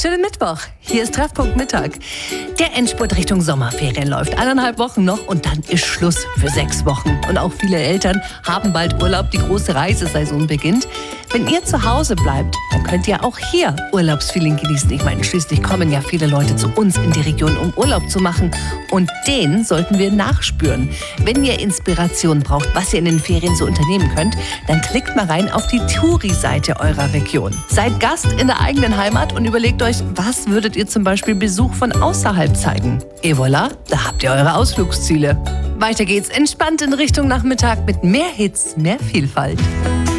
Schönen Mittwoch. Hier ist Treffpunkt Mittag. Der Endspurt Richtung Sommerferien läuft 1,5 Wochen noch und dann ist Schluss für 6 Wochen. Und auch viele Eltern haben bald Urlaub, die große Reisesaison beginnt. Wenn ihr zu Hause bleibt, dann könnt ihr auch hier Urlaubsfeeling genießen. Ich meine, schließlich kommen ja viele Leute zu uns in die Region, um Urlaub zu machen. Und den sollten wir nachspüren. Wenn ihr Inspiration braucht, was ihr in den Ferien so unternehmen könnt, dann klickt mal rein auf die Touri-Seite eurer Region. Seid Gast in der eigenen Heimat und überlegt euch, was würdet ihr zum Beispiel Besuch von außerhalb zeigen? Et voilà, da habt ihr eure Ausflugsziele. Weiter geht's entspannt in Richtung Nachmittag mit mehr Hits, mehr Vielfalt.